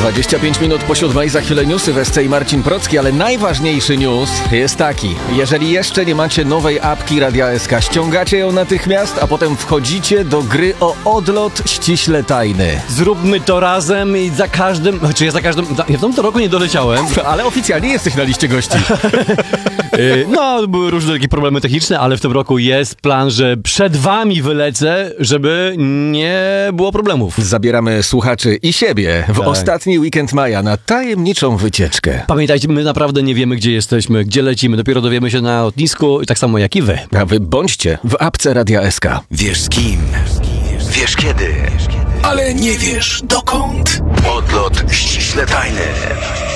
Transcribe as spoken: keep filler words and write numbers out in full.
dwadzieścia pięć minut po siódmej, za chwilę newsy w S C i Marcin Procki, ale najważniejszy news jest taki. Jeżeli jeszcze nie macie nowej apki Radia S K, ściągacie ją natychmiast, a potem wchodzicie do gry o odlot ściśle tajny. Zróbmy to razem i za każdym... Znaczy ja za każdym... Ja w tym roku nie doleciałem. Ale oficjalnie jesteś na liście gości. No, były różne takie problemy techniczne, ale w tym roku jest plan, że przed wami wylecę, żeby nie było problemów. Zabieramy słuchaczy i siebie w Tak. ostatni weekend maja na tajemniczą wycieczkę. Pamiętajcie, my naprawdę nie wiemy, gdzie jesteśmy, gdzie lecimy. Dopiero dowiemy się na lotnisku, tak samo jak i wy. A wy bądźcie w apce Radia S K. Wiesz z kim, wiesz kiedy, ale nie wiesz dokąd. Odlot ściśle tajny.